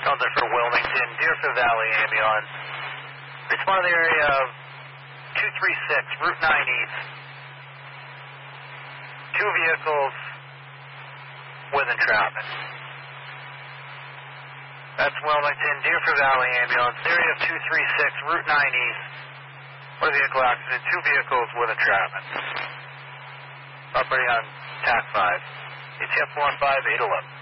Something for Wilmington, Deerfield Valley Ambulance. Respond to the area of 236, Route 9 East. 2 vehicles with entrapment. That's Wilmington, Deerfield Valley Ambulance, area of 236, Route 9 East. Motor vehicle accident, 2 vehicles with entrapment. Operating on TAC 5. ATF 15811.